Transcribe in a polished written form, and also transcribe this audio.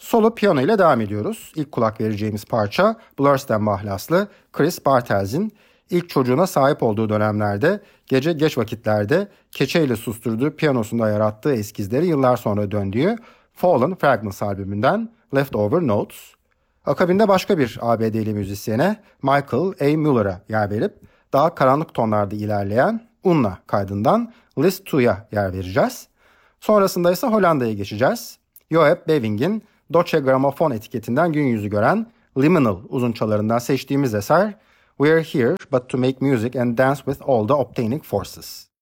Solo piyano ile devam ediyoruz. İlk kulak vereceğimiz parça Blurs'ten mahlaslı Chris Bartels'in ilk çocuğuna sahip olduğu dönemlerde gece geç vakitlerde keçeyle susturduğu piyanosunda yarattığı eskizleri yıllar sonra döndüğü Fallen Fragments albümünden Leftover Notes. Akabinde başka bir ABD'li müzisyene Michael A. Muller'a yer verip daha karanlık tonlarda ilerleyen Unna kaydından List 2'ya yer vereceğiz. Sonrasında ise Hollanda'ya geçeceğiz. Joep Beving'in Deutsche Grammophon etiketinden gün yüzü gören Liminal uzunçalarından seçtiğimiz eser We're Here But To Make Music and Dance With All The Obtaining Forces.